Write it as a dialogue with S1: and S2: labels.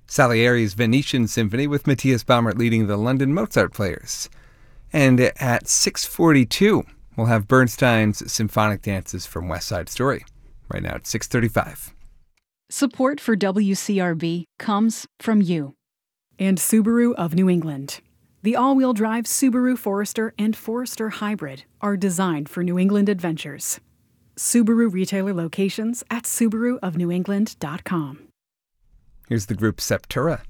S1: Salieri's Venetian Symphony with Matthias Baumert leading the London Mozart Players. And at 6:42, we'll have Bernstein's Symphonic Dances from West Side Story. Right now it's 6:35.
S2: Support for WCRB comes from you.
S3: And Subaru of New England. The all-wheel drive Subaru Forester and Forester Hybrid are designed for New England adventures. Subaru retailer locations at SubaruofNewEngland.com.
S1: Here's the group Septura